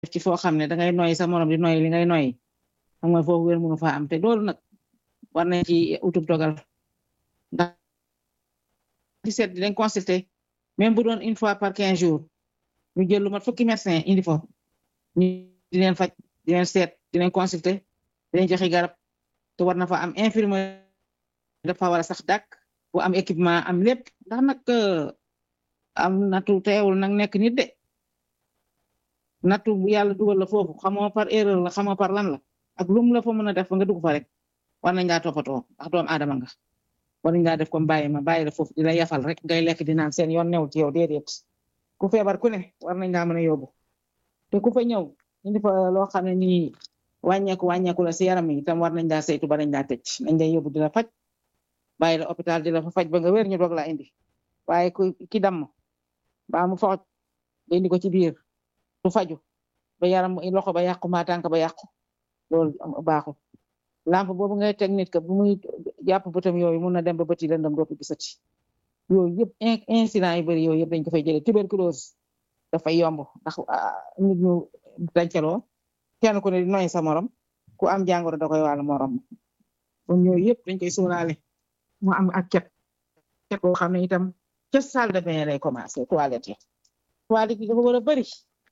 ci foo xam ne dangay noy sa morom di noy li ngay noy xam nga foofu wér mënu fa am te loolu nag war nañ ci utub dogal ndax di seet di leen consulter même bu doon une fois par 15 jours ñu jël lu mat fukki médecin indi fa ñu di leen faj di leen seet di leen consulter di leen joxe garab te war na fa am infirmier dafa war a sax dàkk bu am équipement am lépp ndax nag am nattu teewul nag nekk nit de nattu bu yàlla dugal la foofu xamoo par erreur la xamoo par lan la ak lum la fa mën a def ba nga dugg fa rek war nañ laa toppatoo ndax doomu aadama nga war nañ laa def comme bàyyi la foofu di la yafal rek ngay lekk di naan seen yoon new ci yow déedéet ku feebar ku ne war nañ laa mën a yóbbu te ku fa ñëw indi fa loo xam ne nii wàññeeku la si yaram yi itam war nañ laa saytu ba nañ laa tëj nañ lay yóbbu di la faj bàyyi la hôpital di la fa faj ba nga wér ñu doog laa indi waaye ki damm ba mu foxoj nga indi ko ci biir du faju ba yaram loxo ba yàqu maa tànk ba yàqu loolu baaxul lamp boobu ngay teg nit ka bu muy jàpp bëtam yooyu mun na dem ba bëti lëndam dootu gisati yooyu yëpp incident yu bëri yooyu yëpp dañ ko fay jëlee tuberculose dafay yomb ndax nit ñu dancaloo kenn ku ne di noy sa morom ku am jàngoro da koy wàll morom kon yooyu yëpp dañ koy suunaale mu am ak cet boo xam ne itam ca salle de bain lay commencé toilette yi dafa war a bëri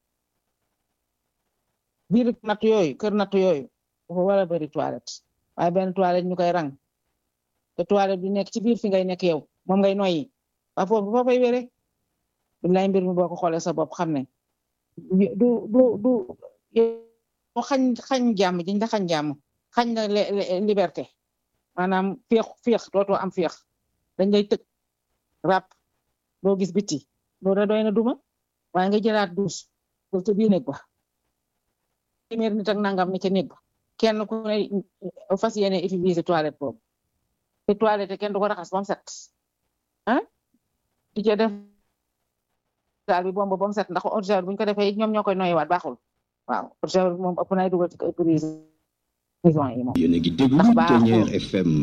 biir natt yooyu kër natt yooyu dafa war a bëri toilette waaye benn toilette ñu koy rang te toilette bi nekk ci biir fi ngay nekk yow moom ngay noyyi waa foofu ba fay wéree billaay mbir mi boo ko xoolee sa bopp xam ne du xañ jàmm jiñ la xañ jàmm xañ la liberté maanaam féex dootoo am féex dañ lay tëj rap doo gis biti loolu doy na duma waaye nga jëlaat duus ko ca biir néeg ba téeméer nit ak nangam ni ca néeg ba kenn ku ne fas yéene utiliser toilette boobu te toilette kenn du ko raxas ba mu set ah di ca def daal bi bomb ba mu set ndax eau de javel bu ñu ko defee ñoom ñoo koy noyyiwaat baaxul waaw eau de javel moom ëpp nay dugal ci prison yi moom yéen a ngi déglu Ténière FM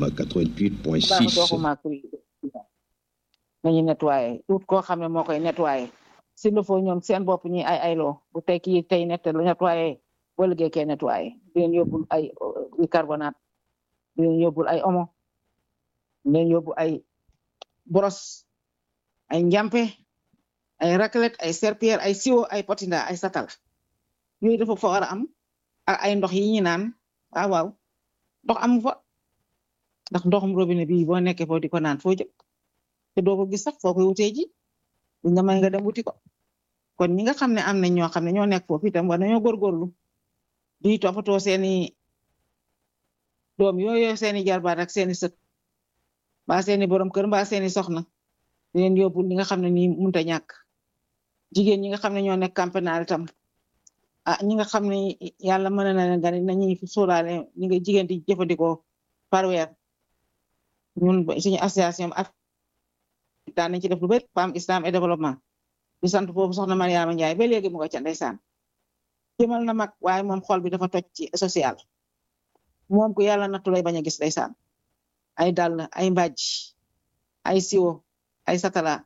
88.6 nañu nettoyé tout koo xam ne moo koy nettoyé s'il le faut ñoom seen bopp ñi ay ayloo bu tey kii tey nettoyé boo liggéey kee nettoyé di leen yóbbul ay bicarbonate di leen yóbbul ay omo di leen yóbbu ay brosse ay njampe ay raclette ay serpillère ay siwo ay potinda ay satala yooyu dafa fa war a am ak ay ndox yi ñu naan waaw ndox amu fa ndax ndoxum robinet bi boo nekkee foofu di ko naan foo jëm te doo ko gis sax foo koy wutee ji duñ la may nga dem wuti ko kon ñi nga xam ne am nañ ñoo xam ne ñoo nekk foofu itam war nañoo góorgóorlu di toppatoo seeni doom yooyu seeni jarbaat ak seeni sët mbaa seeni borom kër mbaa seeni soxna di leen yóbbu li nga xam ne nii mënut a ñàkk jigéen ñi nga xam ne ñoo nekk campagnat itam ñi nga xam ne yàlla mën na leen gani nañuy sóoraale ñi nga jigéen di jëfandikoo par weer ñun suñu association ak daan nañ ci def lu bëri femme islam et développement di sant foofu soxna Mariama Ndiaye ba léegi mu nga ca ndeysaan jëmal na mag waaye moom xol bi dafa toj ci social moom ku yàlla nattu lay bañ a gis ndeysaan ay dàll ay mbàjj ay siwo ay satala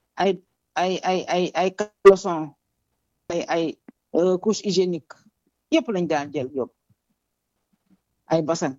ay caleçon ay couche hygiénique yëpp lañ daan jël yóbbu ay basan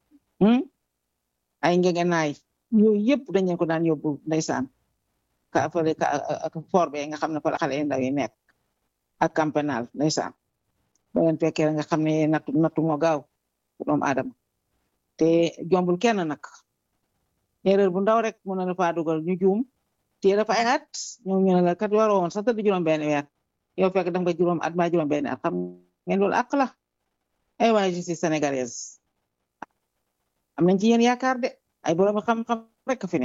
ay ngegenaay yooyu yëpp dañ leen ko daan yóbbu ndeysaan ak forbe nga xam ne fa la xale ndaw yi nekk ak campenal ndeysaan ba leen fekkee nga xam ne nattu moo gaaw doomu aadama te jombul kenn nag erreur bu ndaw rek mën na la faa dugal ñu juum te dafa ay at ñoom ñu ne la kat waroo woon sax tëdd juróom benn weer yow fekk def nga juróom at ba juróom benn at xam ngeen loolu àq la ay waa justice sénégalaise am nañ ci yéen yaakaar de ay borom xam-xam rek fi ne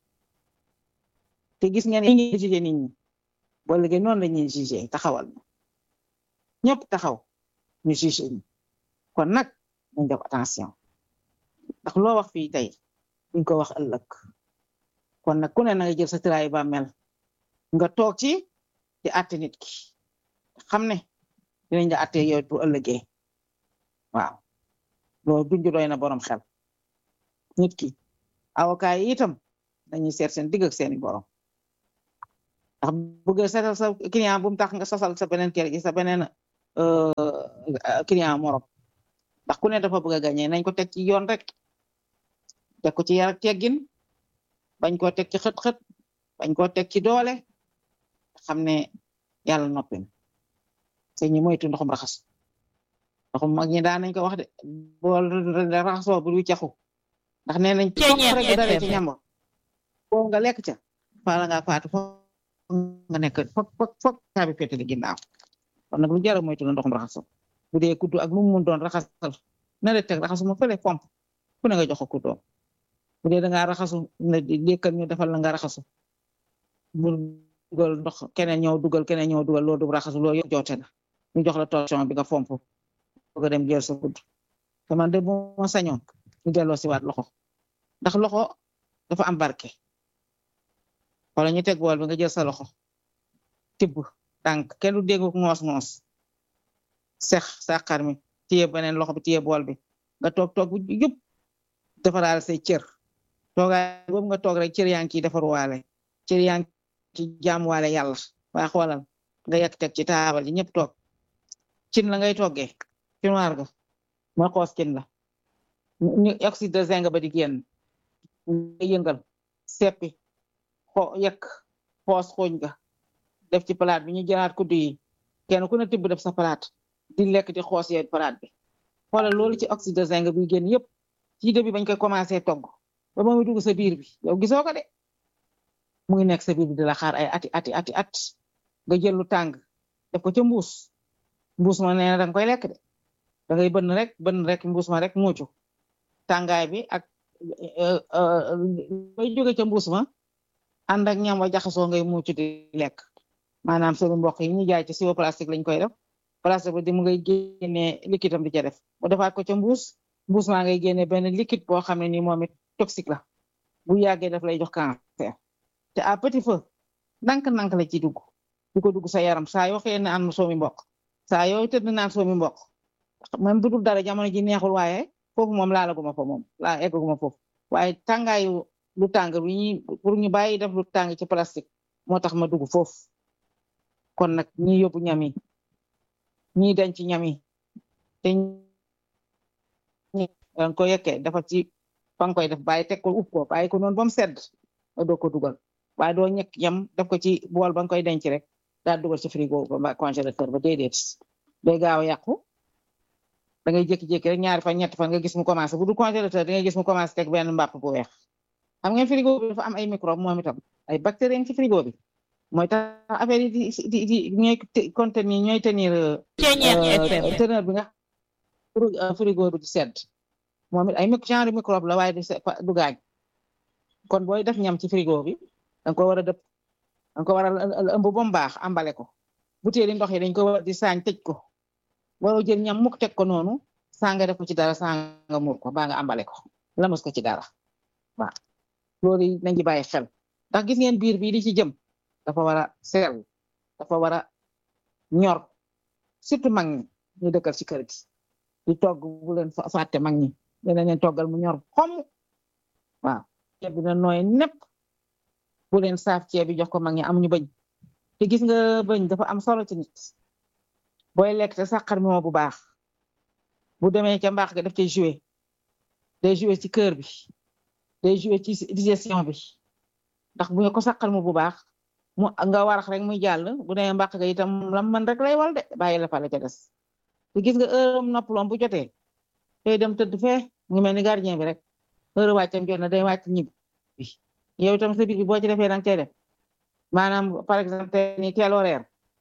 te gis ngeen yi ngi jugé nit ñi boo liggéey noonu la ñuy jugé taxawal ñëpp taxaw ñu jugé ñi kon nag nañ def attention ndax loo wax fii tey duñ ko wax ëllëg kon nag ku ne na nga jël sa tiraay ba mel nga toog ci di àtte nit ki xam ne dinañ la àtte yow bu ëllëgee waaw loolu duñ doy na borom xel nit ki avocat yi itam dañuy seet seen digg ak seeni borom ndax bëgg seetal sa client bu mu tax nga sosal sa beneen kër gi sa beneen client morom ndax ku ne dafa bëgg a gagné nañ ko teg ci yoon rek teg ko ci yar ak teggin bañ koo teg ci xët-xët bañ koo teg ci doole xam ne yàlla noppi na te ñu moytu ndoxum raxas ndoxum mag ñi daan nañ ko wax de bool raxasoo bu du caxu ndax nee nañ toog rek bu dalee ci ñambo boo nga lekk ca faala nga faatu foog nga nekk foog caabi féete di ginnaaw kon nag lu jar a moytu la ndoxum raxas bu dee kuddu ak lu mu mun doon raxasal na la teg raxasuma fële pomp ku ne nga jox ko kuddoom bu dee da ngaa raxasu ne lékkal ñu defal la nga raxasu bu dugal ndox keneen ñëw dugal loolu du raxasu loolu yëpp joote na ñu jox la torsion bi nga fomp bëgg a dem jël sa kudd te man de bu ma sañoon ñu delloo si waat loxo ndax loxo dafa am barke wala ñu teg bool bi nga jël sa loxo tibb tànk kenn du dégg ngoos sex sàqar mi téye beneen loxo bi téye bool bi nga toog bu jub defaraal say cër toogaay boobu nga toog rek cër yaa ngi ciy defarwaale cër yaa ngi ci jaamuwaale yàlla waaye xoolal nga yekk teg ci taabal ji ñëpp toog cin la ngay toggee cunwaar ga ma xoos cin la ñu oxyde de zinc ba di génn nga yëngal seppi yekk xoos xooñ nga def ci palaat bi ñu jëlaat kuddu yi kenn ku ne tibb def sa palaat di lekk di xoos yee palaat bi xoolal loolu ci oxyde de zinc bi génn yëpp ci début bañ koy commencé togg ba moom dugg sa biir bi yow gisoo ko de mu ngi nekk sa biir bi di la xaar ay ati at nga jël lu tàng def ko ca mbuus ma nee na danga koy lekk de da ngay bënn rek mbuus ma rek muucu tàngaay bi ak bay jóge ca mbuus ma ànd ak ñam wa jaxasoo ngay muucu di lekk maanaam solu mboq yi ñu jaay ci siwo plastique lañ koy def plastique bi di mu ngay génne liquide am di ca def mu defaat ko ca mbuus maa ngay génne benn liquide boo xam ne nii moom it toxique la bu yàggee daf lay jox cancer te à petit feu nank la ci dugg di ko dugg sa yaram saa yoo xëy na am soomi mboq saa yoo tëdd naan soomi mboq même bu dul dara jamono ji neexul waaye foofu moom laalaguma fa moom laa eggaguma foofu waaye tàngaayu lu tàng bi ñi pour ñu bàyyi def lu tàng ci plastique moo tax ma dugg foofu kon nag ñi yóbbu ñam yi ñi denc ñam yi te danga ko yekkee dafa ci fa nga koy def bàyyi teg ko upp ko bàyyi ko noonu ba mu sedd nga doo ko dugal waaye doo ñekk ñam def ko ci bool ba nga koy denc rek daal dugal ci frigo ba congélateur ba déedéet day gaaw a yàqu da ngay jékki-jékki rek ñaari fan ñetti fan nga gis mu commencé bu du congélateur da ngay gis mu commencé teg benn mbàpp bu weex xam ngeen frigo bi dafa am ay microbe moom itam ay bactéries ci frigo bi mooy tax affaire yi di ñooy contenir ñooy tenir teneur bi nga frigo du di sedd moom it ay genre microbe la waaye du gaañ kon booy def ñam ci frigo bi danga ko war a dëpp danga ko war a ëmb ba mu baax ambale ko butéeli ndox yi dañ ko war di saañ tëj ko waroo jël ñam mukk teg ko noonu saa nga def ko ci dara saa nga muur ko baa nga ambale ko lamus ko ci dara waaw loolu nañ ci bàyyi xel ndax gis ngeen biir bii di ci jëm dafa war a sell dafa war a ñor surtout mag ñi ñu dëkkal ci kër gi di togg bu leen fàtte mag ñi dina leen toggal mu ñor xom waaw ceeb bi na nooy nepp bu leen saaf ceeb bi jox ko mag ñi amuñu bëñ te gis nga bëñ dafa am solo ci nit booy lekk te sàqar mi moo bu baax bu demee ca mbaax ga daf cay joué day joué ci cœur bi day joué ci digestion bi ndax bu ko sàqar mu bu baax mu nga warax rek muy jàll bu demee mbaax ga itam lam man rek lay wal de bàyyi la fa la ca des te gis nga heure am noppaloom bu jotee day dem tëdd fee mu ngi mel ni gardien bi rek heure wàccam jot na day wàcc ñibbi yow itam sa biir bi boo ci defee danga cay def maanaam par exemple ni teel reer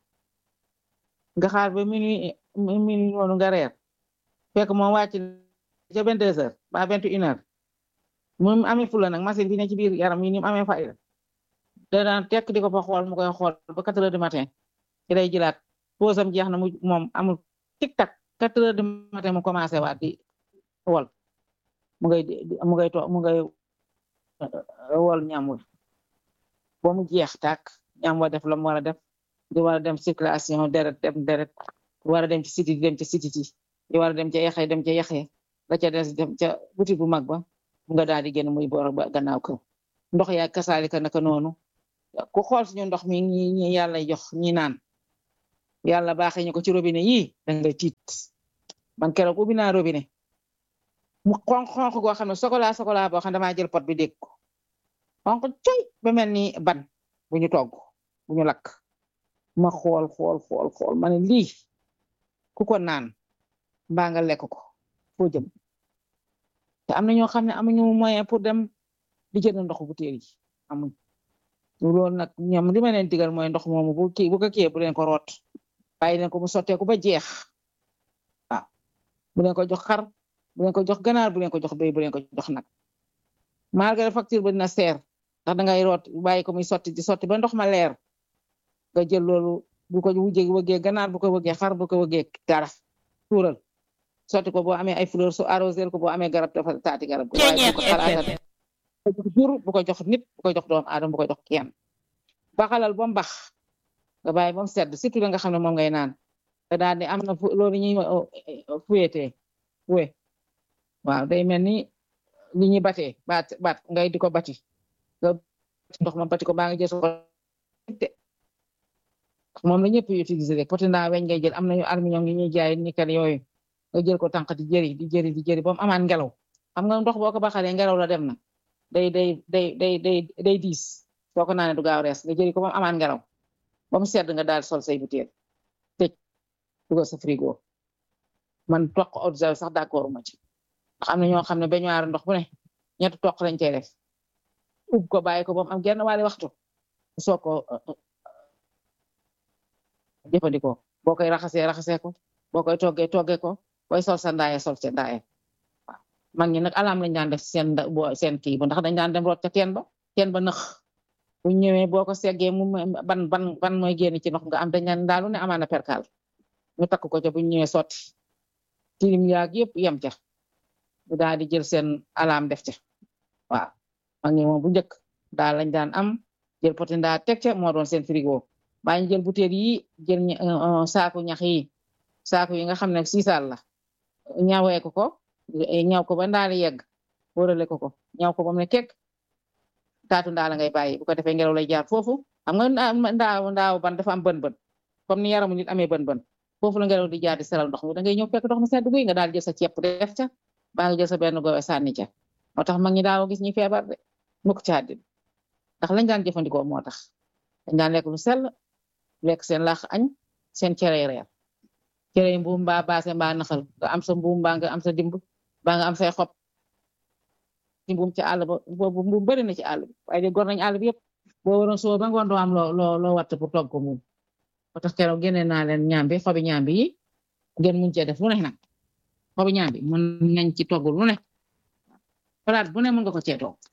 nga xaar ba minuit noonu nga reer fekk moom wàcc ca 22h ba 21h moom amee fula nag machine bi ne ci biir yaram yi ni mu amee fayda da daan tekk di ko fa xool mu koy xool ba 4h du matin ci lay jëlaat pause am jeex na mu moom amul tic tac 4h du matin mu commencé waat di wol mu ngay wol ñamul ba mu jeex tàkk ñam wa def la mu war a def di war a dem circulation deret war a dem ci siti dem ci siti di war a dem ca yaxee dem ca yaxee la ca des dem ca buti bu mag ba mu nga daal di génn muy boor ba gannaaw kër ndox yaa kasaalika naka noonu ku xool suñu ndox mi ñi yàlla jox ñi naan yàlla baaxee ñu ko ci robinet yii da ngay tiit man keroog ubbi naa robinet mu xonq goo xam ne sokola boo xam ne damaa jël pot bi dégg ko xonq coy ba mel ni ban bu ñu togg bu ñu lakk ma xool ma ne lii ku ko naan mbaa nga lekk ko foo jëm te am na ñoo xam ne amuñu moyen pour dem di jënd ndoxu butéel yi amuñ loolu nag ñoom li ma leen digal mooy ndox moomu bu ko kiyee bu leen ko root bàyyi leen ko mu sotteeku ba jeex waaw bu leen ko jox xar bu leen ko jox ganaar bu leen ko jox béy bu leen ko jox nag malgré facture ba dina seer ndax dangay root bàyyi ko muy sotti di sotti ba ndox ma leer nga jël loolu bu ko wëggee ganaar bu ko wëggee xar bu ko wëggee dara tuural sotti ko boo amee ay fleur su arrosé ko boo amee garab dafa taati garab waaye bu ko xalaat jur bu ko jox nit bu ko jox doomu aadama bu ko jox kenn baxalal ba mu bax nga bàyyi ba mu sedd surtout la nga xam ne moom ngay naan te daal di am na loolu ñuy fuyetee fuwe waaw day mel ni li ñuy batee bat ngay di ko bati nga ndox ma bati ko baa nga jël ko moom la ñëpp utiliser rek poti ndaa weñ ngay jël am nañu aluminium yi ñuy jaay nickel yooyu nga jël ko tànq di jëri ba mu amaan ngelaw xam nga ndox boo ko baxalee ngelaw la dem na day diis soo ko naanee du gaaw rees nga jëri ko ba mu amaan ngelaw ba mu sedd nga daal sol say butéel tëj dugal sa frigo man toq eau de javel sax d'accord ma ci ndax am na ñoo xam ne baignoire ndox bu ne ñetti toq lañ cey def ub ko bàyyi ko ba mu am genn wàlli waxtu soo ko jëfandikoo boo koy raxasee ko boo koy toggee ko booy sol sa ndaaye sol sa ndaaye waaw mag ñi nag alam lañ daan def seen kii bu ndax dañ daan dem root ca teen ba nëx bu ñëwee boo ko seggee mu ban mooy génn ci ndox nga am dañ daan daalu ne amaana perkal ñu takk ko ca bu ñëwee sotti tilim yaag yëpp yem ca bu daal di jël seen alam def ca waaw mag ñi moom bu njëkk daal lañ daan am jël poti ndaa teg ca moo doon seen frigo baa ñu jël butéel yi jël saaku ñax yi saaku yi nga xam ne siisal la ñawee ko ñaw ko ba ndaali yegg wërale ko ñaw ko ba mu ne kekk taatu ndaa la ngay bàyyi bu ko defee ngelaw lay jaar foofu xam nga ndaaw ban dafa am bën comme ni yaramu nit amee bën foofu la ngelaw di jaar di seral ndox mi da ngay ñëw fekk ndox mi sedd guy nga daal jël sa ceeb def ca baa nga jël sa benn goowe sànni ca moo tax mag ñi daaw gis ñi feebar de mukk ci àddina ndax lañ daan jëfandikoo moo tax dañ daan lekk lu sell lekk seen laax añ seen cere reer cere mbuum mbaa baase mbaa naxal nga am sa mbuum mbaa nga am sa dimb mbaa nga am say xob ci mbuum ci àll ba boobu mbuum bëri na ci àll bi waaye de gor nañ àll bi yëpp boo waroon soo ba ngoon doo am loo watt pour togg ko moom moo tax keroog génne naa leen ñaambi xobi ñaambi yi ngeen mun cee def lu ne nag xobi ñaambi mën nañ ci togg lu ne palaat bu ne mën nga ko cee togg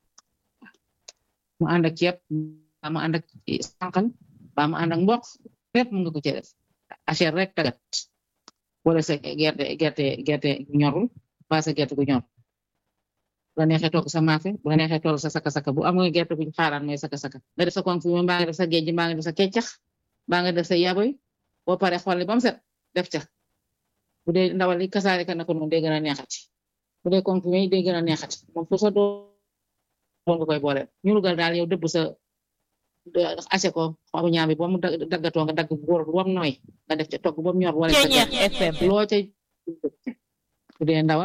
mu ànd ak ceeb ba mu ànd ak sànqal ba mu ànd ak mboq lépp mën nga ko cee def acher rek tagat wala sa gerte ñorul ba sa gerte gu ñor bu la neexee togg sa maafe bu la neexee togg sa saka bu am nga gerte guñ xaaraan mooy saka nga def sa confirmé mbaa nga def sa géej mbaa nga def sa keccax mbaa nga def sa yaboy boo pare xolli ba mu set def ca bu dee ndawal li kasaare ka na ko noonu day gën a neexati bu dee confirmé day gën a neexati moom fu sa doon nga koy boole ñu rugal daal yow dëbb sa ace ko xobu ñaambi ba mu daggatoo nga dagg góor ba mu nooy nga def ca togg ba mu ñor wala loo ca bu dee ndawal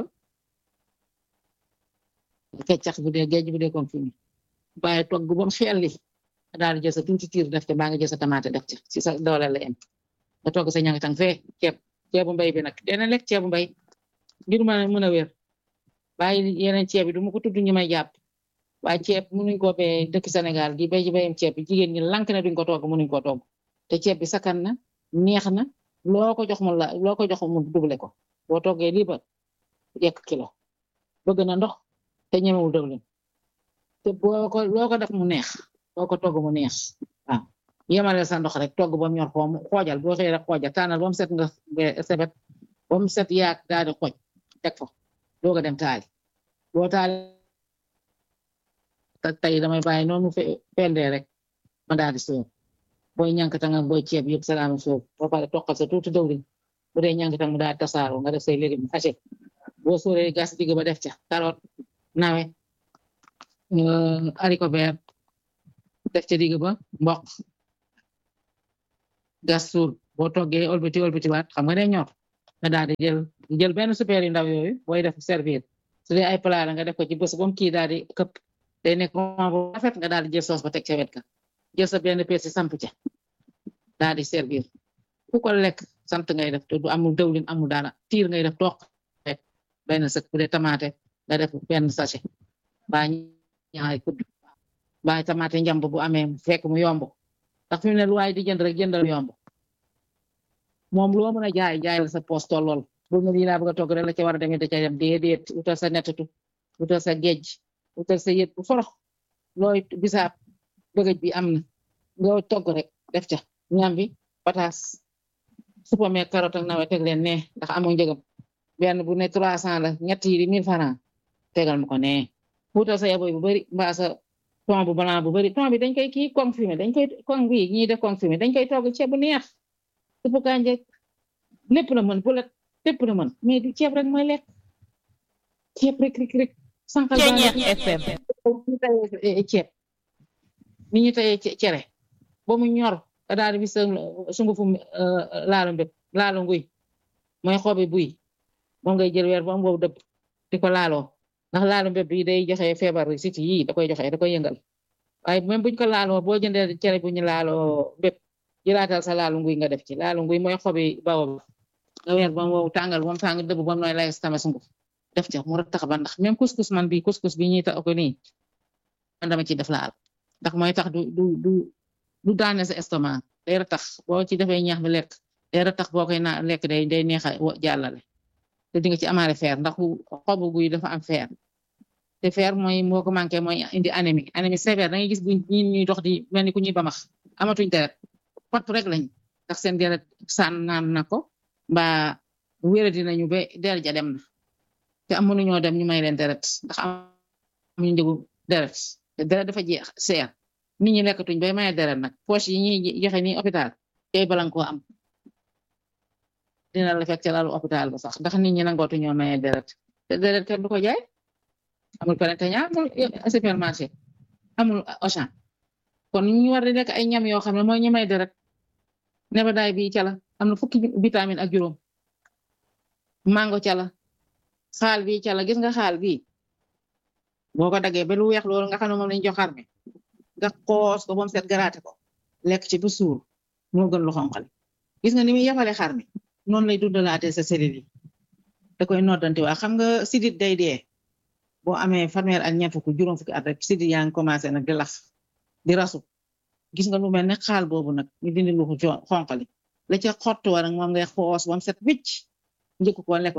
keccax bu dee géej bu dee confirmé bàyyi togg ba mu xel li daal di jël sa tuuti tiir def ca baa nga jël sa tomate def ca si sa doole la em nga togg sa ñangi tang fee ceebu mbay bi nag dena lekk ceebu mbay ngir mën a wér bàyyi yeneen ceeb yi du ma ko tudd ñu may jàpp waaye ceeb mënuñ ko bee dëkk Sénégal gi bay ji bayam ceeb bi jigéen ñi lank na duñ ko togg mënuñ ko togg te ceeb bi sakkan na neex na loo ko jox mu duble ko boo toggee lii ba yekk kilo bëgg na ndox te ñemewul dëwlin te loo ko def mu neex boo ko togg mu neex waaw yemale sa ndox rek togg ba mu ñor xoojal boo xëy rek xoojal tànnal ba mu set nga sebet ba mu set yaak daal di xooj teg fa dooga dem taali boo taali tey damay bàyyi noonu pendee rek ma daal di sóor booy ñankatang ak booy ceeb yëpp salaama sóor boo pare toqal sa tuuti dëwlin bu dee ñankatang mu daal di tasaaroo nga def say légumes haché boo sóoree gas digg ba def ca carotte nawe haricot vert def ca digg ba mboq gas suul boo toggee olbiti waat xam nga day ñor nga daal di jël benn super yu ndaw yooyu booy def servir su dee ay plat la nga def ko ci bës ba mu kii daal di këpp day nekk moment bu rafet nga daal di jël soos ba teg ca wet ka jël sa benn persi samp ca daal di servir ku ko lekk sant ngay def te du amul dëwlin amul dara tiir ngay def toog benn sëk bu dee tomate nga def benn sachet baa ñaari kudd baa tomate njamb bu amee fekk mu yomb ndax fi mu ne lu waay di jënd rek jëndal yomb moom loo mën a jaay la sa poos tollool bu ne lii laa bëgg a togg rek la ca war a demee da ca dem déedéet utal sa nettatu utal sa géej utal sa yët bu forox looy bisaab bëgëj bi am na nga togg rek def ca ñam bi pataas supame carotte ak nawe teg leen ne ndax amoo njëgam benn bu ne 300 la ñett yi di 1000 francs tegal ma ko ne utal sa yaboy bu bari mbaa sa thon bu blanc bu bari thon bi dañ koy kii confirmé dañ koy kon bi ñi def confirmé dañ koy togg ceeb bu neex suppu kànja lépp la mën bulet lépp la mën mais du ceeb rek mooy lekk ceeb rek sankal FM ñu tayee ceeb ni ñu tayee cere ba mu ñor ka daal di bis sungufu laalo nguy mooy xobi buy moom ngay jël weer ba mu boobu dëpp di ko laaloo ndax laalo mbéb bi day joxe feebar siti yi da koy joxe da koy yëngal waaye même buñ ko laaloo boo jëndee cere bu ñu laaloo mbéb jëlaatal sa laalo nguy nga def ci laalo nguy mooy xobi bawo nga weer ba mu wow tàngal ba mu tàng dëbb ba mu nooy lay tame sunguf def ca mu tax ba ndax même couscous man bi couscous bi ñuy tax ko nii man dama ci def laal ndax mooy tax du daane sa estomac day tax boo ci defee ñeex bi lekk day tax boo koy naa lekk day neex a jàllale te di nga ci amaale fer ndax xobu guy dafa am fer te fer mooy moo ko manqué mooy indi anémie sévère da ngay gis bu ñuy dox di mel ni ku ñuy bamax amatuñ deret pot rek lañ ndax seen deret sànn naan na ko mbaa wéra dinañu ba deret ja dem na te mënuñoo dem ñu may leen deret ndax amuñu njëgu deret te deret dafa jeex seer nit ñi lekkatuñ bay maye deret nag poche yi ñuy joxe ni hôpital tey balan koo am dina la fekk ci lalu hôpital ba sax ndax nit ñi nangootu ñoo maye deret te deret kenn du ko jaay amul Pantene amul supermarché amul Auchan kon ñu war di lekk ay ñam yoo xam ne mooy ñi may deret nebedaay bi ca la am na fukki vitamine ak juróom mango ca la xaal bi ca la gis nga xaal bi boo ko daggee ba lu weex loolu nga xam ne moom lañ jox xar mi nga xoos ko ba mu set garaate ko lekk ci bu suur moo gën lu xonqale gis nga ni muy yafale xar mi noonu lay dundalaatee sa selil yi da koy noddanti waa xam nga sidit day dee boo amee fanweer ak ñeent fukk juróom fukki at rek sidit yaa ngi commencé nag di lax di rasu gis nga lu mel ne xaal boobu nag ñu dindi lu xonqali la ca xottu war moom ngay xoos ba mu set wicc njëkk ko lekk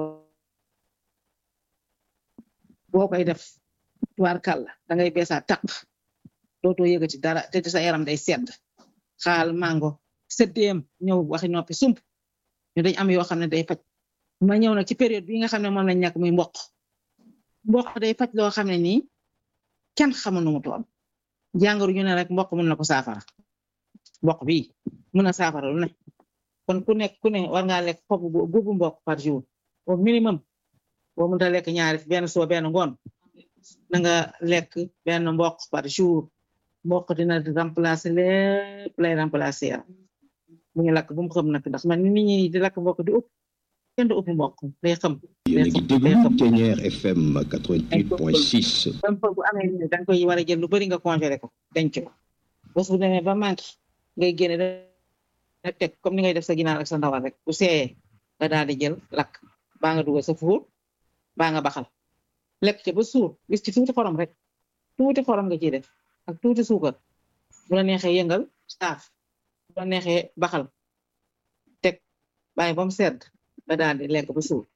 boo koy def tuwaar kàlla da ngay beesaa taq dootoo yëgati dara te sa yaram day sedd xaal mango seddeem ñëw waxi noppi sump ñu dañ am yoo xam ne day faj ma ñëw nag ci période bi nga xam ne moom lañ ñàkk muy mboq day faj loo xam ne nii kenn xamul nu mu toll jàngoro ñu ne rek mboq mën na ko saafara mboq bi mën a saafara lu ne kon ku ne war ngaa lekk xobu guubu mboq par jour au minimum boo mënta lekk ñaari benn soo benn ngoon na nga lekk benn mboq par jour mboq dina remplacer lépp lay remplacer yaram bu ñu lakk bu mu xam nag ndax man nit ñi di lakk mboq di upp kenn du upp mboq day xam yéen a ngi déglu Ténière FM 88.6 bu amee ni danga koy war a jël lu bari nga congelé ko denc ko bés bu demee ba manqué ngay génne da teg comme ni ngay def sa ginaar ak sa ndawal rek bu seeyee nga daal di jël lakk baa nga dugal sa fuur baa nga baxal lekk ci ba suur gis ci tuuti xorom rek tuuti xorom nga ciy def ak tuuti suukar bu la neexee yëngal saaf bu la neexee baxal teg bàyyi ba mu sedd nga daal di lekk ba suur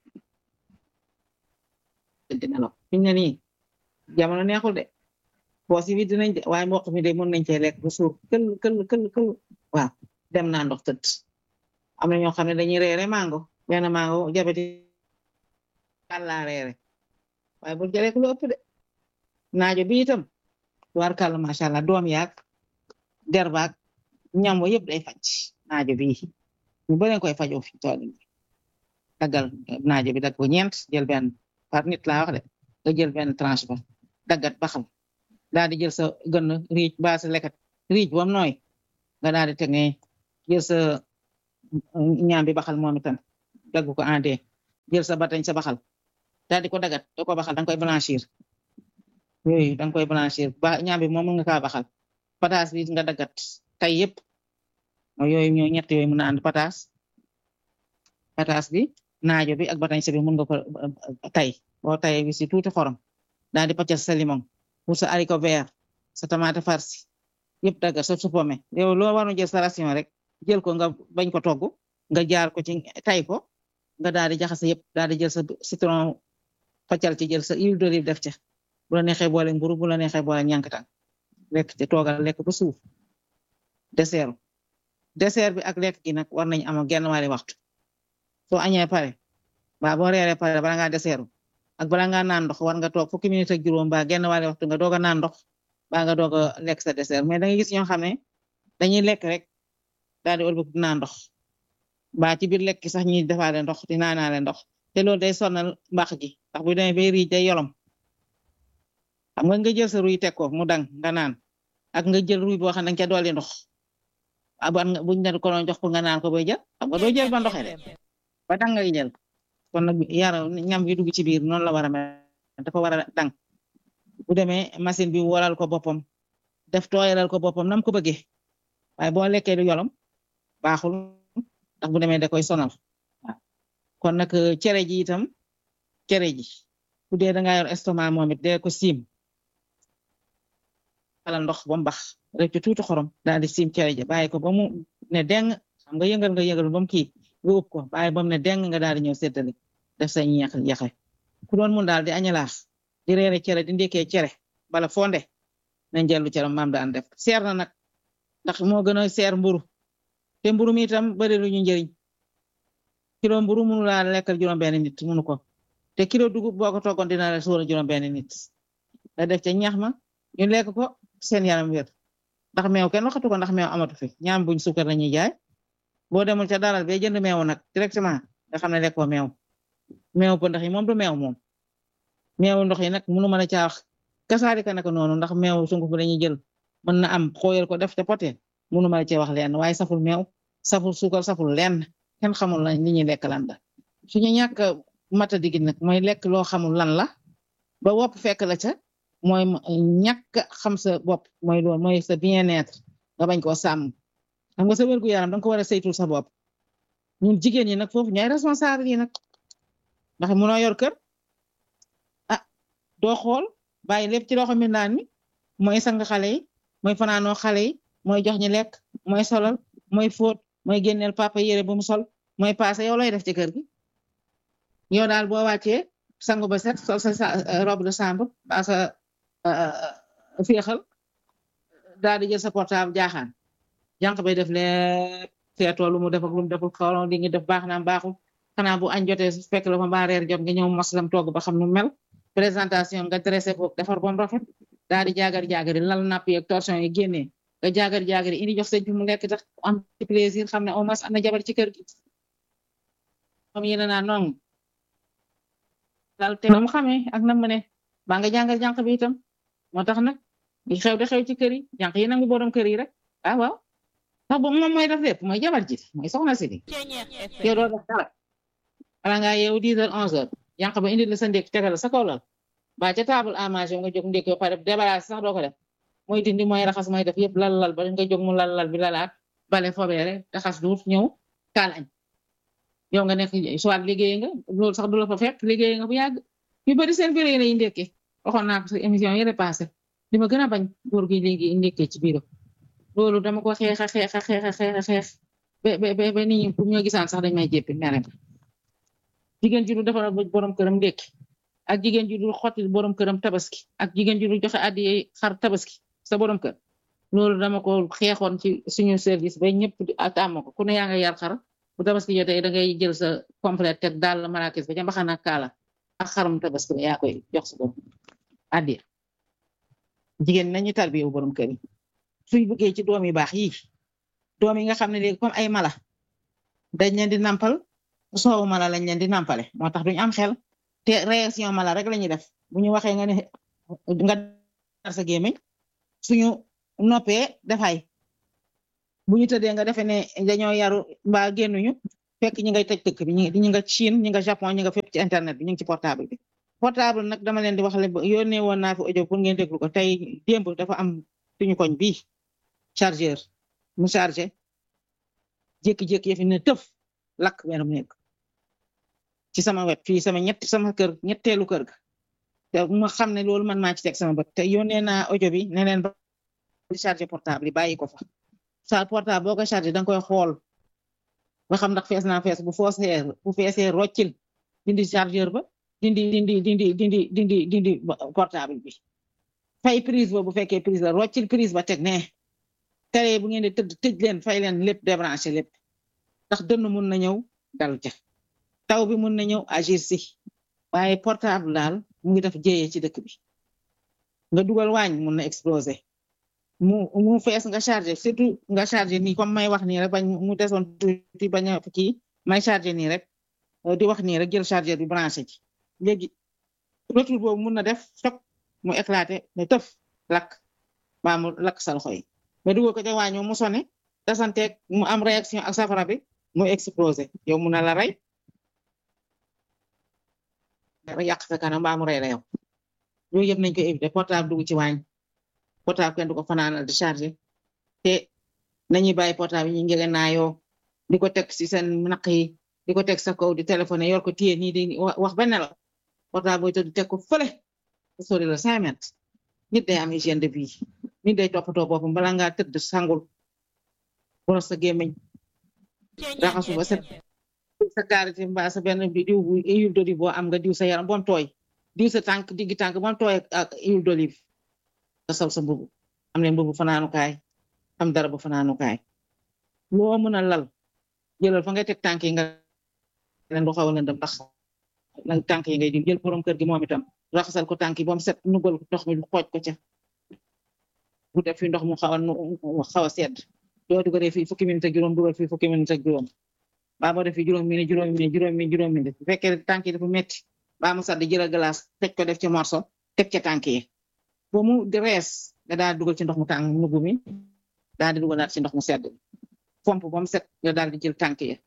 dina la fi ñu ne nii jamono neexul de poos yi dinañ de waaye mboq mi de mën nañ cee lekk ba suur kël waaw dem naa ndox tëdd am na ñoo xam ne dañuy reere mango benn mango jabeti kàllaa reere waaye bu jëlee lu ëpp de naajo bi itam war kàll macha allah doom yaag derbaak ñam wa yëpp day faj naajo bi ñu bëri koy fajoo fi tool yi daggal naajo bi dag ko ñeent jël benn par nit laa wax de nga jël benn tranche ba daggat baxal daal di jël sa gën riic ba sa lekkat riic bam nooy nga daal di teg ne jël sa ñaam bi baxal moom itam dagg ko en deux jël sa batañ sa baxal daal di ko dagat doo ko baxal danga koy blanchir yooyu danga koy blanchir ba ñaam bi moom mën nga kaa baxal pataas bi nga dagat tay yëpp yooyu ñoo ñett yooyu mën na ànd pataas bi naajo bi ak batañ sa bi mën nga ko tay boo tayee bi si tuuti xorom daal di paccal sa limon pour sa haricot vert sa tomate farci yëpp dagat sa supame yow loo waroon jël sa ration rek jël ko nga bañ ko togg nga jaar ko ci tay ko nga daal di jaxase yëpp daal di jël sa citron paccal ci jël sa huile d'olive def ca bu la neexee boole mburu bu la neexee boole ñankatan lekk ci toogal lekk ba suuf dessert bi ak lekk gi nag war nañ am genn wàlli waxtu soo añee pare ba boo reeree pare bala ngaa dessertu ak bala ngaa naan ndox war nga toog fukki minute ak juróom ba genn wàlli waxtu nga doog a naan ndox ba nga doog a lekk sa dessert mais da ngay gis ñoo xam ne dañuy lekk rek daal di ëlbëg naan ndox ba ci biir lekk sax ñi defaale ndox di naanaale ndox te loolu day sonal mbaax gi ndax bu demee bay riij day yolom xam nga jël sa ruy teg ko mu dang nga naan ak nga jël ruy boo xam ne danga ca dolli ndox buñ ne ko doon jox ko nga naan ko bay jël xam nga doo jël ba ndoxee de ba dang ngay jël kon nag yara ñam gi dugg ci biir noonu la war a mel dafa war a dang bu demee machine bi wolal ko boppam def tooyalal ko boppam nam ko bëggee waaye boo lekkee du yolom baaxul ndax bu demee da koy sonal kon nag cere ji itam bu dee da nga yor estomac moom it dee ko siim xalal ndox ba mu bax rek ci tuuti xorom daal di siim cere ji bàyyi ko ba mu ne deng xam nga yëngal ba mu kii nga ëpp ko bàyyi ba mu ne deng nga daal di ñëw séddale def sa ñeex yaxe ku doon mun daal di añalaax di reere cere di ndekkee cere bala fonde nañ jël lu cere maam daan def seer na nag ndax moo gën a seer mburu te mburu mi itam bari lu ñu njëriñ kilo mburu mënu laa lekkal juróom-benn nit mënu ko te kilo dugub boo ko toggoon dina la suura juróom-benn nit da def ca ñax ma ñu lekk ko seen yaram wér ndax meew kenn waxatu ko ndax meew amatu fi ñaam buñ sukkar la ñuy jaay boo demul ca daral be jënd meew nag directement nga xam ne lekkoo meew ba ndax yi moom du meew meew ndox yi nag mënu mën a caa wax kasaalika naka noonu ndax meew sunguf bi lañuy jël mën na am xooyal ko def te poté mënu mën a cee wax leen waaye saful meew saful suukar saful lenn kenn xamul la li ñuy lekk lan la suñu ñàkk mata digi nag mooy lekk loo xamul lan la ba wopp fekk la ca mooy ñàkk xam sa bopp mooy loolu mooy sa bien-être nga bañ koo sàmm xam nga sa wérgu yaram danga ko war a saytul sa bopp ñun jigéen ñi nag foofu ñooy responsable yi nag ndax munoo yor kër doo xool bàyyi lépp ci loxo mbindaan mi mooy sang xale yi mooy fanaanoo xale yi mooy jox ñi lekk mooy solal mooy fóot mooy génneel papa yére bu mu sol mooy passé yow lay def ci kër gi yow daal boo wàccee sangu ba set sol sa robe de chambre ba sa féexal daal di jël sa portable jaaxaan jànq bay def lépp seetoo lu mu def ak lu mu deful xaw li ngi def baax na baaxul xanaa bu añ jotee su fekk la fa mbaa reer jot nga ñëw mos lam togg ba xam nu mel présentation nga dressé foofu defar bom rafet daal di jaagari lal napp yeeg torsion yi génnee nga jaagari indi jox sëñ bi mu lekk tax am ci plaisir xam ne au moins am na jabar ci kër gi moom yéen naa noonu daal te mu xamee ak nam mu ne ba nga jàngal jànq bi itam moo tax nag di xew ci kër yi jànq yi nangu borom kër yi rek waaw ndax boobu moom mooy def lépp mooy jabar ji mooy soxna si di yow doo def dara ala ngaa yeewu 10h 11h jànq ba indi la sa ndékk tegal sa kaw lal ba ca table à manger nga jóg ndékk ba pare débarrasse sax doo ko def mooy dindi mooy raxas mooy def yëpp lal ba nga jóg mu lal bi lalaat bale fobeere taxas duut ñëw kaal añ yow nga nekk soit liggéey nga loolu sax du la fa fekk liggéey nga bu yàgg ñu bari seen biir lay ndékkee waxoon naa ko sa émission yi passé li ma gën a bañ góor gi léegi ndékkee ci biiram loolu dama ko xeex ba nit ñi pour ñoo gisaan sax dañ may jéppi mere jigéen ji du defal borom këram ndékki ak jigéen ji du xotti borom këram tabaski ak jigéen ji du joxe addiye xar tabaski sa borom kër loolu dama ko xeexoon ci suñu service ba ñëpp tàmm ko ku ne yaa nga yar xar bu tabaski jotee da ngay jël sa complète teg daal marakis ba ca mbaxana kaala ak xarum tabaski ba yaa koy jox sa borom addiye jigéen nañu tarbiyu borom kër yi suñ bëggee ci doom yu baax yi doom yi nga xam ne léegi comme ay mala dañ leen di nampal soowu mala lañ leen di nampale moo tax duñu am xel te réaction mala rek lañuy def bu ñu waxee nga ne nga dar sa gémmiñ suñu noppee dafay bu ñu tëddee nga defee ne dañoo yaru mbaa génnuñu fekk ñi ngay tëj dëkk bi ñi nga Chine ñi nga Japon ñi nga fépp ci internet bi ñu ngi ci portable bi. portable nag dama leen di wax le yónnee woon naa fi audio pour ngeen déglu ko tey démb dafa am suñu koñ bii chargeur mu chargé jékki-jékki yëfi ne tëf lakk benn mu nekk ci sama wet fii sama kër ñetteelu kër ga te ma xam ne loolu man maa ci teg sama bët te yónnee naa audio bi ne leen ba di chargé portable yi bàyyi ko fa sa portable boo ko chargé danga koy xool ba xam ndax fees naa fees bu feesee roccil dindi chargeur ba dindi portable bi fay prise ba bu fekkee prise la roccil prise ba teg ne télé bu ngeen di tëj leen fay leen lépp débranché lépp ndax dënn mun na ñëw dal ca taw bi mun na ñëw agir si waaye portable daal mu ngi def jéyee ci dëkk bi nga dugal waañ mun na exploser mu fees nga chargé surtout nga chargé nii comme may wax nii rek bañ mu desoon tuuti bañ a kii may chargé nii rek di wax nii rek jël chargeur bi branché ci léegi retour boobu mun na def choc mu éclaté ne tëf lakk baa mu lakk sa loxo yi nga dugal ko ca waañoo mu sone tasanteeg mu am réaction ak safara bi mu explosé yow mun na la rey yàq sa kanam baa mu rey la yow yooyu yëpp nañ ko éviter portable dugg ci waañ portable kenn du ko fanaanal di chargé te nañuy bàyyi portable yi ñu ngege naayoo di ko teg si seen naq yi di ko teg sa kaw di téléphoné yor ko téye nii di wax ba nelaw portable booy tëdd teg ko fële sori la 5 mètres nit day am hygiène de vie nit day toppatoo boppam bala ngaa tëdd sangul boros sa gémmiñ raxasu ba set sa karité mbaa sa benn bi diw bu huile d'olive boo am nga diw sa yaram bom tooy diw sa tànk diggi tànk bom tooy ak huile d'olive nga sol sa mbubu am leen mbubu fanaanukaay am dara bu fanaanukaay loo mën a lal jëlal fa ngay teg tànk yi nga leen du xaw a lëndëm ndax nag tànk yi ngay jël borom kër gi moom itam raxasal ko tànk yi ba mu set nugal ndox mi xooj ko ca bu def fi ndox mu xaw a sedd doo dugalee fii fukki minute ak juróom dugal fii fukki minute ak juróom baa moo def fi juróom minute bu fekkee tànk yi dafa metti baa mu sadd jëlal glace teg ko def ci morso teg ca tànk yi ba mu rees nga daal dugal ci ndox mu tàng nugu mi daal di dugalaat ci ndox mu sedd pompe ba mu set nga daal di jël tànk yi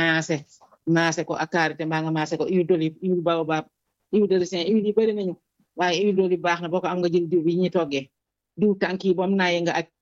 maase ko ak karité mbaa nga maase ko huile d'olive huile baobab huile de ricin huile yi bëri nañu waaye huile d'olive baax na boo ko am nga jël diw bi ñuy toggee diw tànk yi ba mu naaye nga acc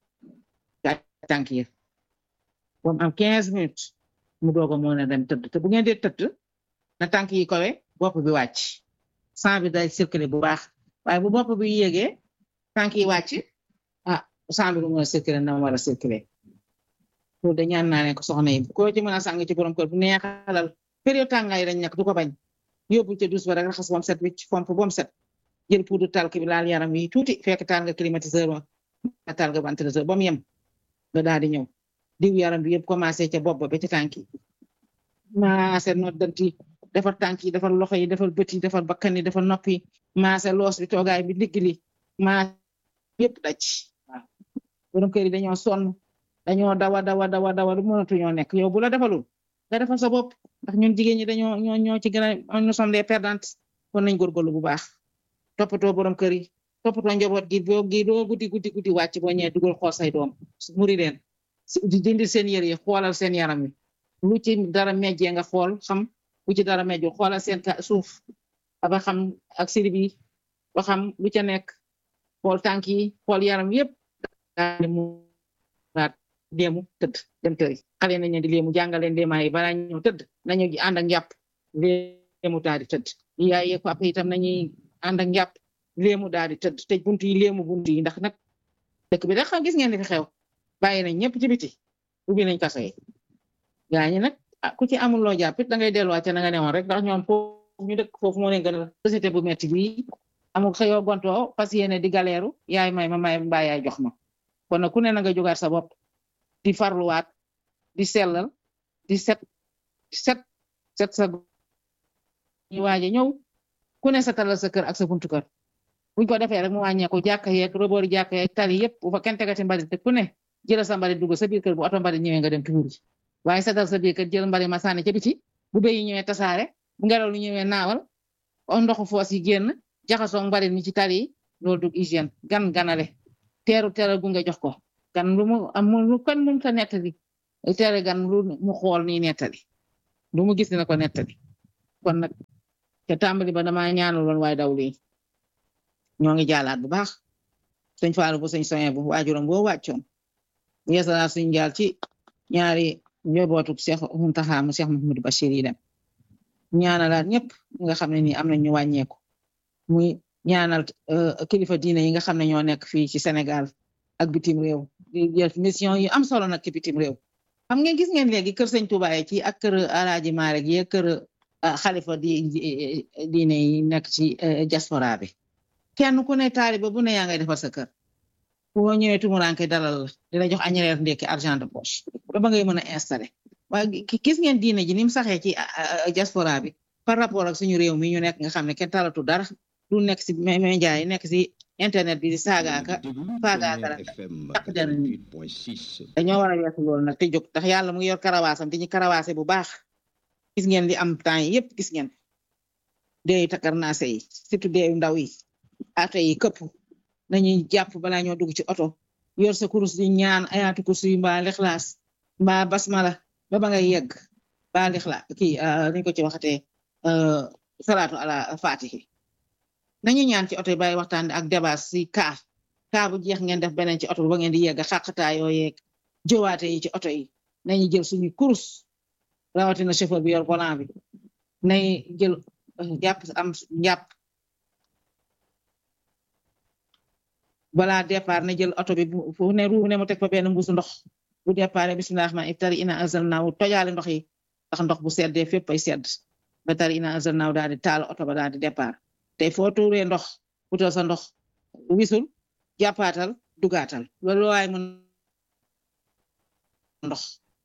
tànk yi ba mu am 15 minutes mu doog a mën a dem tëdd te bu ngeen dee tëdd na tànk yi kowe bopp bi wàcc sang bi day circuler bu baax waaye bu bopp bi yéegee tànk yi wàcc sang bi du mën a circuler na war a circuler loolu de ñaan naa leen ko soxna yi koo ci mën a sàng ci borom kër bu neexalal période tàngaay dañ nekk du ko bañ yóbbu ca douche ba rek raxas bom set wicc pompe bom set jël poudre talc bi laal yaram yi tuuti fekk taal nga climatiseur ba taal nga ventilateur ba mu yem nga daal di ñëw diw yaram bi yëpp commencé ca bopp ba ci tànk yi maase noddanti defar tànk yi defar loxo yi defar bët yi defar bakkan yi defar nopp yi maase loos bi toogaay bi ndigg li maase yëpp daj waaw borom kër yi dañoo sonn dañoo dawa du mënatuñoo nekk yow bu la defalul nga defal sa bopp ndax ñun jigéen ñi ñoo ci gën a nous sommes les perdantes kon nañ góorgóorlu bu baax toppatoo borom kër yi toppatoo njaboot gi doo guddi wàcc boo ñëwee dugal xool say doom muri leen di dindi seen yére yi xoolal seen yaram yi lu ci dara mejjee nga xool xam lu ci dara mejjul xoolal seen suuf ba xam ak sirib yi ba xam lu ca nekk xool tànk yi xool yaram yëpp daal mu léemu tëdd dem tëri xale nañ leen di léemu jàngaleen léemaa yi balaa ñëw tëdd nañu ànd ak njàpp léemu daal di tëdd yaay yeeg papa itam nañuy ànd ak njàpp léemu daal di tëdd tëj buntu yi léemu buntu yi ndax nag dëkk bi rek xam gis ngeen li fi xew bàyyi nañ ñëpp ci biti ubbi nañ kaso yi gaa ñi nag ku ci amul loo jàpp it da ngay delluwaat ca na nga newoon rek ndax ñoom foofu ñu dëkk foofu moo leen gën a société bu metti bi amul xëyoo gontoo fas yéene di galeeru yaay may ma may mbaa yaay jox ma kon nag ku ne na nga jógaat sa bopp di farluwaat di sellal di set sa ñu waaje ñëw ku ne sa talal sa kër ak sa buntu kër buñ ko defee rek mu wàññeeku jàkka yeeg roboori jàkka yeeg tali yëpp bu fa kenn tegati mbalit te ku ne jëlal sa mbalit dugg sa biir kër bu oto mbalit ñëwee nga dem tuuri waaye setal sa biir kër jël mbalit ma sànni ca biti bu béy yi ñëwee tasaare bu ngelaw lu ñëwee naawal ndoxu foos yi génn jaxasoo mbalit mi ci tali yi loolu du hygiène ganale teeral gu nga jox ko gan lu mu amul lu kan mun ta nettali tere gan lu mu xool nii nettali lu mu gis dina ko nettali kon nag ca tàmbali ba dama ñaanal woon waaye daw lii ñoo ngi jaalaat bu baax sëñ Fallou bu sëñ soñe bu waajuram boo wàccoon yeesalaat suñ jaal ci ñaari njobootu Cheikh Mountakha mu Cheikh Mouhamadou Bachir yi dem ñaanalaat ñëpp nga xam ne nii am nañ ñu wàññeeku muy ñaanal kilifa diine yi nga xam ne ñoo nekk fii ci Sénégal ak bitim réew di jël mission yu am solo nag ci bitim réew xam ngeen gis ngeen léegi kër sëñ Touba yi ci ak kër Alaaji Maalik yi kër xalifa diine yi nekk ci diaspora bi kenn ku ne taaliba bu ne yaa ngay defar sa kër boo ñëwee tumuranke dalal la dina jox añ reer ndekki argent de poche ba ngay mën a installé waaye gis ngeen diine ji ni mu saxee ci diaspora bi par rapport ak suñu réew mi ñu nekk nga xam ne kenn talatu dara du nekk si média yi nekk si internet bi di saagaaka faagaaka ak dara ni dañoo war a weesu loolu nag te jóg ndax yàlla mu ngi yor karawaasam te ñu karawaase bu baax gis ngeen li am temps yi yëpp gis ngeen deeyu takarnaase yi surtout deeyu ndaw yi ate yi këpp nañuy jàpp balaa ñoo dugg ci oto yor sa kurus di ñaan ayaatu kursi yi mbaa lixlaas mbaa basmala ba ngay yegg mbaa lixlaas kii niñ ko ci waxatee salaatu ala fatihi nañu ñaan ci oto yi bàyyi waxtaan ak débat si kaa bu jeex ngeen def beneen ci oto ba ngeen di yegg xàqataa yoo yeeg jëwaate yi ci oto yi nañu jël suñu kurus rawatina chauffeur bi yor volant bi nay jël jàpp am njàpp balaa départ na jël oto bi fu ne ruu ne mu teg fa benn mbuusu ndox bu départ bismillah rahmaan tari ina anzalnaahu tojaale ndox yi ndax ndox bu seddee fépp ay sedd ba tari ina anzalnaahu daal di taal oto ba daal di départ tey foo tuuree ndox wutal sa ndox wisul jàppaatal dugaatal loolu waaye mun ndox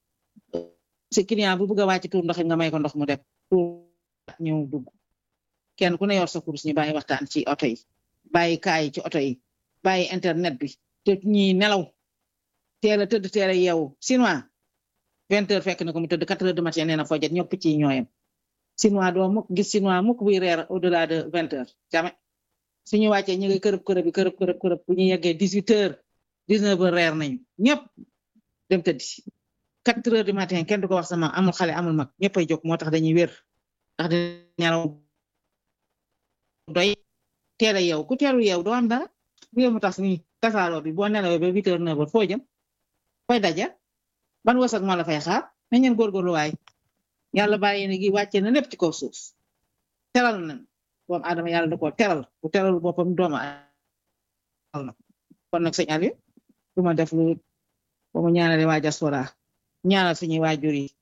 si client bu bëgg a wàcc tuur ndox nga may ko ndox mu def tuur ñëw dugg kenn ku ne yor sa kurus ñu bàyyi waxtaan ci oto yi bàyyi kaay ci oto yi bàyyi internet bi te ñi nelaw teel a tëdd teel a yeewu sinon 20h fekk na ko mu tëdd 4h du matin nee na foo jot ñëpp ci ñooyam sinon doo mukk gis sinon mukk buy reer au delà de 20h jamais suñu wàccee ñu ngi kërëb bu ñu yeggee 18h 19h reer nañu ñëpp dem tëddi 4h du matin kenn du ko wax sama amul xale amul mag ñëpp ay jóg moo tax dañuy wér ndax di nelaw doy teel a yeewu ku teelu yeewu doo am dara réew mu tax ni tasaaroo bi boo nelawee ba 8h 9h foo jëm fooy daja ban wërsëg moo la fay xaar nañ leen góorgóorlu waay yàlla bàyyi ne gi wàcce na lépp ci kaw suuf teral na doomu aadama yàlla da koo teral bu teral boppam doomu aadama kon nag sëñ Aliou du ma def lu ba mu ñaanale waa diaspora ñaanal suñuy waajur yi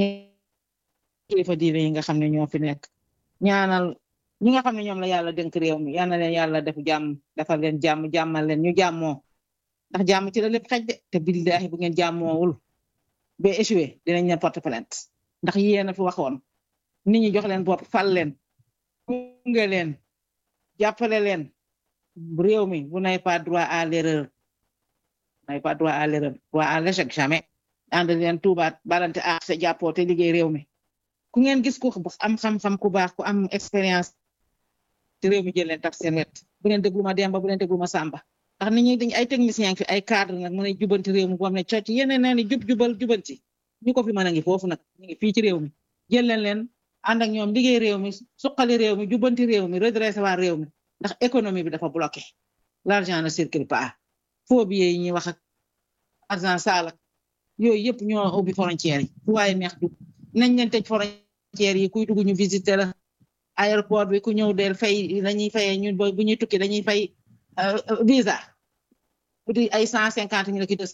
kilifa diine yi nga xam ne ñoo fi nekk ñaanal ñi nga xam ne ñoom la yàlla dénk réew mi yal na leen yàlla def jàmm defal leen jàmm jàmmal leen ñu jàmmoo ndax jàmm ci la lépp xaj de te billahi bu ngeen jàmmoowul ba échoué dinañ leen porte plainte ndax yéen a fi waxoon nit ñi jox leen bopp fal leen gunge leen jàppale leen réew mi vous n'avez pas droit à l'erreur vous n'avez pas droit à l'erreur droit à l'échec jamais ànd leen tuubaat balante ak sa jàppoo te liggéey réew mi ku ngeen gis ku am xam-xam ku baax ku am expérience te réew mi jël leen taf seen wet bu leen déglu ma Demba bu leen déglu ma Samba ndax nit ñi dañ ay techniciens fi ay cadre nag mën a jubanti réew mi boo xam ne cocc yeneen nee ni jubanti ñu ko fi mën a ngi foofu nag ñu ngi fii ci réew mi jël leen ànd ak ñoom liggéey réew mi suqali réew mi jubanti réew mi redressé waa réew mi ndax économie bi dafa bloqué l'argent ne circule pas faux billets yi ñuy wax ak argent sale ak yooyu yëpp ñoo ubbi frontières yi fu waaye neex dugg nañ leen tëj frontières yi kuy dugg ñu visiter la aéroport bi ku ñëw del fay dañuy fayee ñun bu ñuy tukki dañuy fay visa bu di ay 150 ñu la ki des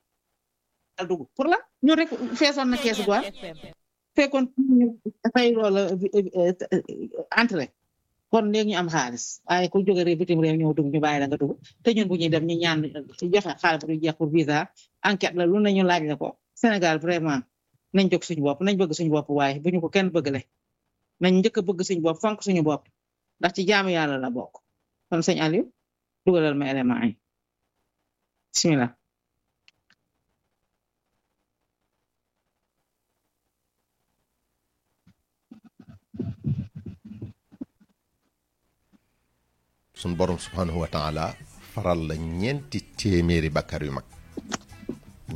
dugg pour la ñu rek feesoon na keesu quoi fekkoon fay loola entrée kon léegi ñu am xaalis waaye ku jóge réew bitim réew ñëw dugg ñu bàyyi la nga dugg te ñun bu ñuy dem ñu ñaan joxe xaalis bu jeex pour visa enquête la lu nañu laaj la ko Sénégal vraiment nañ jóg suñu bopp nañ bëgg suñu bopp waaye bu ñu ko kenn bëggale nañ njëkk a bëgg suñu bopp fonk suñu bopp ndax ci jaamu yàlla la bokk kon sëñ Aliou dugalal ma élément yi bismillah sun borom subhanahu wa taala faral la ñeenti téeméeri bakkar yu mag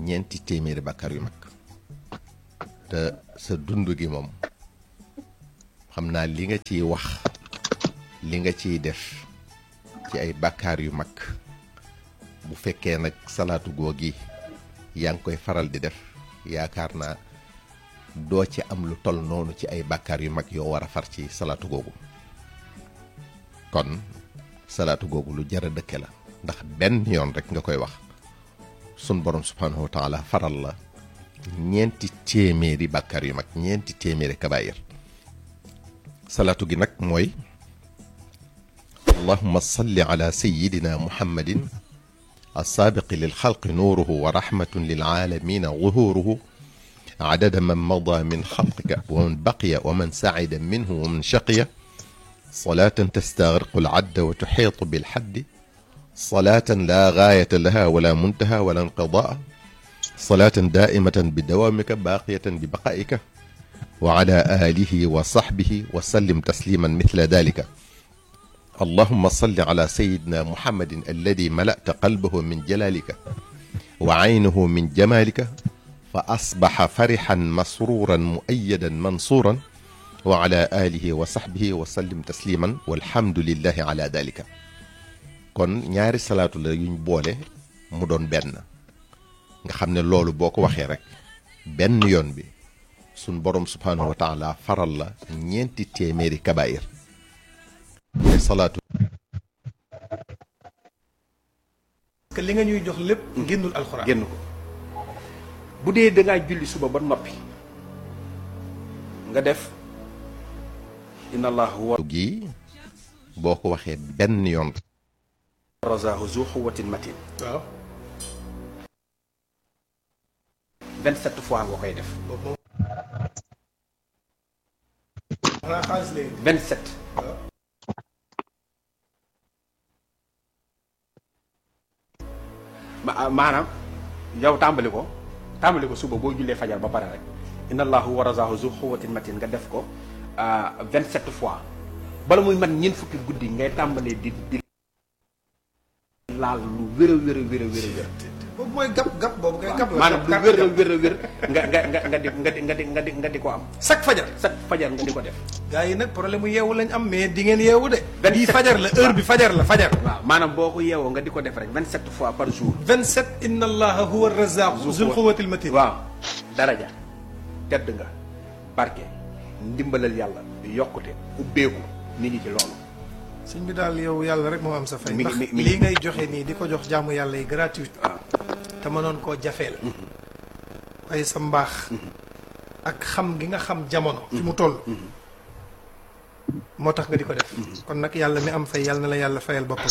ñeenti téeméeri bàkkaar yu mag te sa dund gi moom xam naa li nga ciy wax li nga ciy def ci ay bàkkaar yu mag bu fekkee nag salaatu googi yaa ngi koy faral di def yaakaar naa doo ci am lu tol noonu ci ay bàkkaar yu mag yoo war a far ci salaatu googu kon salaatu googu lu jar a dëkke la ndax benn yoon rek nga koy wax sun borom subhanahu wa taala faral la ñeenti téeméeri bàkkaar yu mag ñeenti téeméeri kabaayir salaatu gi nag mooy allahumma salli ala sayyidina muhammadin as-saabiqi lil xalqi nuuruhu wa rahmatun lil aalamiina zuhuuruhu adada man mada min xalqika wa man baqiya wa man saida minhu wa man shaqiya salaatan tastagriqu al-adda wa tuxiitu bil-xaddi salaatan laa gaayata lahaa wa laa muntahaa wa laa inqidaa salaatan daa'imatan bi dawaamika baaqiyatan bi baqaa'ika wa alaa aalihi wa saxbihi wa sallim tasliiman misla daalika allahumma salli alaa sayyidinaa muhammadin alladii mala'ta qalbahu min jalaalika wa aynahu min jamaalika fa asbaxa farixan masruuran mu'ayyadan mansuuran wa alaa aalihi wa saxbihi wa sallim tasliiman walhamdulillaahi alaa daalika. kon ñaari salaatu la yuñ boole mu doon benn nga xam ne loolu boo ko waxee rek benn yoon bi suñ borom subhaanahu wa taala faral la ñeenti téeméeri kabaayir mooy salaatu. que li nga ñuy jox lépp génnul alxuraan génn ko bu dee da ngaa julli suba ba noppi nga def inna allahu wa gi boo ko waxee benn yoon razaahu zu quwwatin matin waaw 27 fois nga koy def xanaa xaalis léegi 27 maanaam yow tàmbali ko suba boo jullee fajar ba pare rek inna allahu wa razaahu zu quwwatin matin nga def ko 27 fois bala muy mat ñeent fukki guddi ngay tàmbalee di laal lu wér a wér a wér a wér a wér boobu mooy gap boobu ngay gap la maanaam lu wér a wér a wér nga di ko am chaque fajar nga di ko def gars yi nag problème mu yeewu lañ am mais di ngeen yeewu de bii fajar la heure bi fajar la fajar waaw maanaam boo ko yeewoo nga di ko def rek 27 fois par jour 27 inna allaha huwa razaqu zul quwwatil matin waaw daraja tedd nga barke ndimbalal yàlla yokkute ubbeeku nit ñi ci loolu sëñ bi daal yow yàlla rek moo am sa fay mi ndax mi lii ngay joxe nii di ko jox jaamu yàlla yi gratuite te mënoon koo jafeel waaye sa mbaax ak xam gi nga xam jamono fi mu toll moo tax nga di ko def kon nag yàlla mi am fay yàlla na la yàlla fayal boppam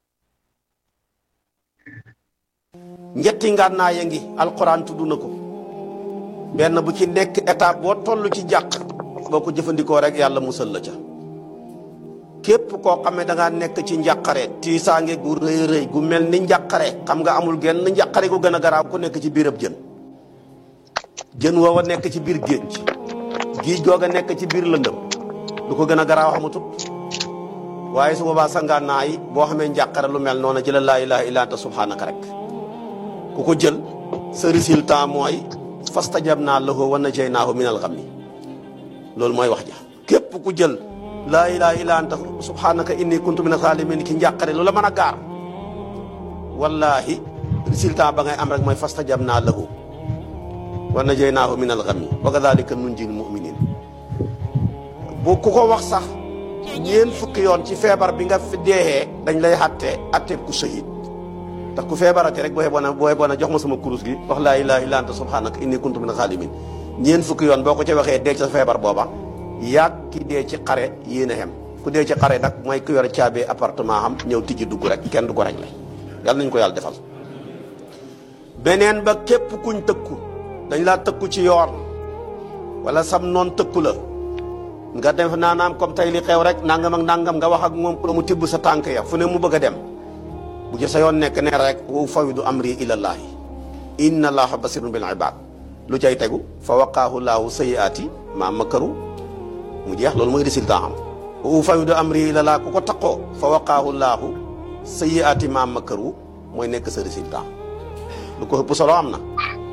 ñetti ngànnaay ya ngi alxuraan tudd na ko benn bu ci nekk étape boo toll ci jàq boo ko jëfandikoo rek yàlla musal la ca képp koo xam ne da ngaa nekk ci njàqare tiisaange gu rëy rëy gu mel ni njàqare xam nga amul genn njàqare gu gën a garaaw ku nekk ci biirab jën woowa nekk ci biir géej googa nekk ci biir lëndëm lu ko gën a garaaw xamutut waaye su boobaa sa ngànnaay boo xamee njàqare lu mel noonu jëla laa ilaaha illa anta subhaanaka rek ku ko jël sa résultat mooy fastajabnaa lahu wa najaynaahu minal ghammi loolu mooy wax ja képp ku jël laa ilaaha illa anta subhaanaka inni kuntu mina zaalimiin ki njàqare lu la mën a gaar wallaahi résultat ba ngay am rek mooy fastajabnaa lahu wa najaynaahu minal ghammi wa kadhaalika nunjil mu'miniin bu ku ko wax sax ñeent fukki yoon ci feebar bi nga fi deexee dañ lay atte ku shahid ndax ku feebarate rek boo yeboon a jox ma sama kurus gi wax laa ilaaha illa anta subhaanaka inni kuntu mina zaalimiin ñeent fukki yoon boo ko ca waxee dee ci sa feebar booba yàgg ki dee ci xare yéen a xem ku dee ci xare nag mooy ku yor caabee appartement xam ñëw tijji dugg rek kenn du ko rek la yàlla nañu ko yàlla defal beneen ba képp kuñ tëkku dañ laa tëkku ci yoon wala sam noon tëkku la nga def naanaam comme tey li xew rek nangam ak nangam nga wax ak moom pour mu tibb sa tànk ya fu ne mu bëgg a dem bu ci sa yoon nekk ne rek wa fawidu amri ilallaahi inna allaha basirun bil ibad lu cay tegu fa waqaahu laahu sayyiaati ma makaru mu jeex loolu mooy résultat am wa fawidu amri ilallaahi ku ko taqoo fa waqaahu laahu sayyiaati ma makaru mooy nekk sa résultat lu ko ëpp solo am na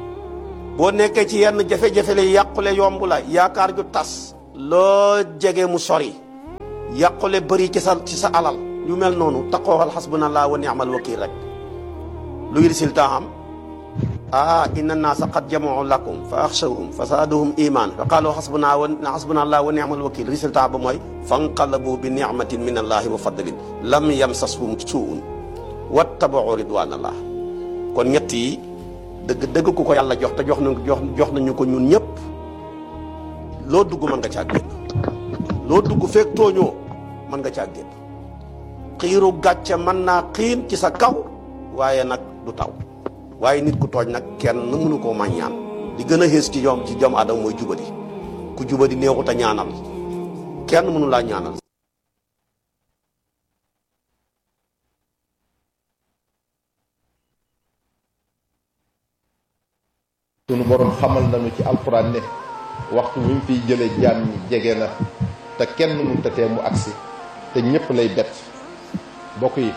boo nekkee ci yenn jafe-jafe la yàqule yomb la yaakaar ju tas loo jege mu sori yàqule bëri ci sa alal yu mel noonu taqoowal xasbunallah wa ni'mal wakiil rek luy résultat am inna naasa qad jama'u lakum fa axshawhum fa zaaduhum iman fa qaalu xasbunallah wa ni'mal wakiil résultat ba mooy fanqalabu bi ni'matin min allahi wa fadlin lam yamsashum su'un wattaba'u ridwanallah. kon ñett yi dëgg ku ko yàlla jox te jox nañu ko ñun ñëpp loo dugg mën nga caa génn loo dugg fekk tooñoo mën nga caa génn xiiru gàcce mën naa xiin ci sa kaw waaye nag du taw waaye nit ku tooñ nag kenn mënu koo màññaan li gën a xees ci jom aadama mooy jubadi ku jubadi neexut a ñaanal kenn mënu laa ñaanal. sunu borom xamal nañu ci alxuraan ne waxtu wi mu fiy jëlee jaam ñi jege na te kenn mënut a tee mu agsi te ñëpp lay bett bokk yi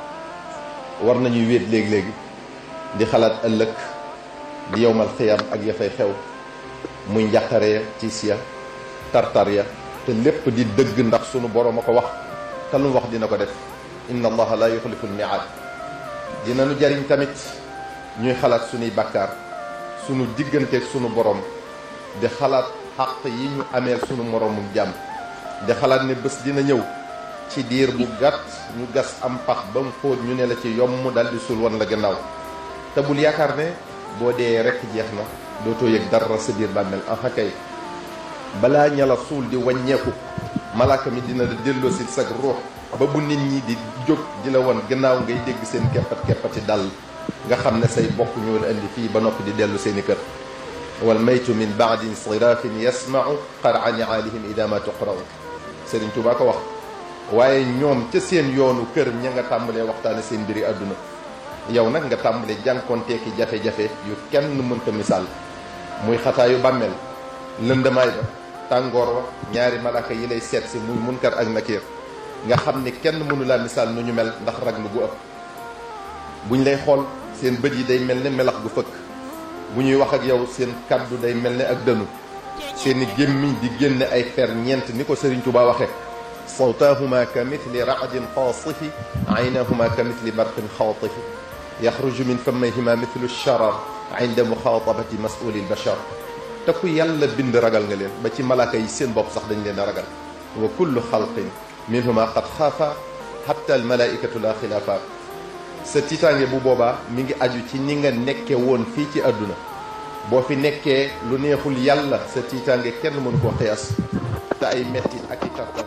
war nañuy wéet léegi-léegi di xalaat ëllëg di yowmal xiyam ak ya fay xew muy njàqare ya tiis ya tartar ya te lépp di dëgg ndax sunu borom a ko wax te lu mu wax dina ko def inna allaha la yuxlifu lmiaad dina nu jariñ tamit ñuy xalaat sunuy bàkkaar sunu digganteeg sunu borom di xalaat xàq yi ñu ameel sunu moroomu jàmm di xalaat ne bés dina ñëw ci diir bu gàtt ñu gas am pax ba mu xóot ñu ne la ci yomb dal di sul wan la gannaaw te bul yaakaar ne boo dee rekk jeex na dootoo yëg dara sa biir bàmmeel en kay balaa ña la suul di wàññeeku malaaka mi dina la delloo si sag ruux ba bu nit ñi di jóg di la wan gannaaw ngay dégg seen keppati dal nga xam ne say bokk ñoo la indi fii ba noppi di dellu seeni kër wal maytu min baadi insirafin yasmau qara niaalihim ida ma tuqra'u Sëriñ Tuubaa ko wax waaye ñoom ca seen yoonu kër ña nga tàmbalee waxtaane seen mbiri àdduna yow nag nga tàmbalee jànkonteeki jafe-jafe yu kenn mënta misaal muy xataayu bàmmeel lëndamaay ba tàngoor wa ñaari malaka yi lay seet si muy munkar ak nakiir nga xam ni kenn mënu laa misaal nu ñu mel ndax raglu gu ëpp buñ lay xool seen bët yi day mel ne melax gu fëkk bu ñuy wax ak yow seen kaddu day mel ne ak dënu seeni gémmiñ di génne ay fer ñeent ni ko Sëriñ Tuubaa waxe sawtaahuma ka mithli raadin qaasifi aynahuma ka mithli barqin xaatifi yaxruju min famayhima mithlu sharar inda muxaatabati mas'uli lbashar te ku yàlla bind ragal nga leen ba ci malaaka yi seen bopp sax dañ leen a ragal wa kullu xalqin minhuma qad xaafa hatta almalaikatu la xilaafa sa tiitaange bu boobaa mi ngi aju ci ni nga nekke woon fii ci àdduna boo fi nekkee lu neexul yàlla sa tiitaange kenn mënu koo xiyaas te ay mettit ak i tartar